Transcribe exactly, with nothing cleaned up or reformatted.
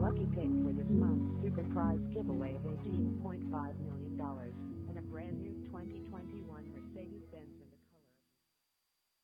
lucky pick for this month's super prize giveaway of eighteen point five million dollars and a brand new